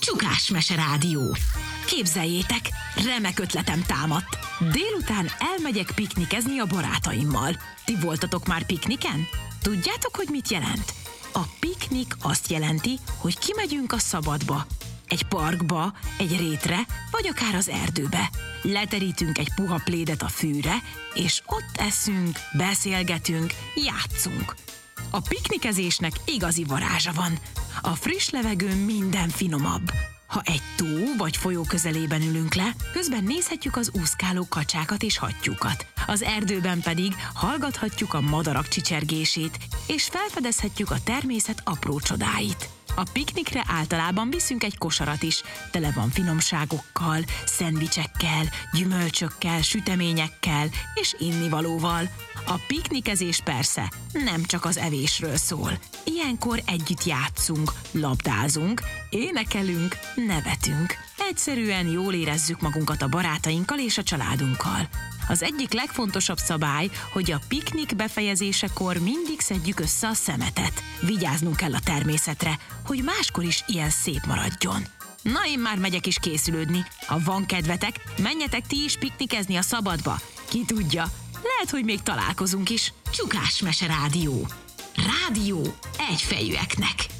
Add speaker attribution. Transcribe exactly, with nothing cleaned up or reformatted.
Speaker 1: Csukás Mese Rádió. Képzeljétek, remek ötletem támadt. Délután elmegyek piknikezni a barátaimmal. Ti voltatok már pikniken? Tudjátok, hogy mit jelent? A piknik azt jelenti, hogy kimegyünk a szabadba. Egy parkba, egy rétre, vagy akár az erdőbe. Leterítünk egy puha plédet a fűre, és ott eszünk, beszélgetünk, játszunk. A piknikezésnek igazi varázsa van. A friss levegőn minden finomabb. Ha egy tó vagy folyó közelében ülünk le, közben nézhetjük az úszkáló kacsákat és hattyúkat. Az erdőben pedig hallgathatjuk a madarak csicsergését, és felfedezhetjük a természet apró csodáit. A piknikre általában viszünk egy kosarat is, tele van finomságokkal, szendvicsekkel, gyümölcsökkel, süteményekkel és innivalóval. A piknikezés persze nem csak az evésről szól. Ilyenkor együtt játszunk, labdázunk, énekelünk, nevetünk. Egyszerűen jól érezzük magunkat a barátainkkal és a családunkkal. Az egyik legfontosabb szabály, hogy a piknik befejezésekor mindig szedjük össze a szemetet. Vigyáznunk kell a természetre, hogy máskor is ilyen szép maradjon. Na, én már megyek is készülődni. Ha van kedvetek, menjetek ti is piknikezni a szabadba. Ki tudja, lehet, hogy még találkozunk is. Csukás Mese Rádió. Rádió egyfejűeknek.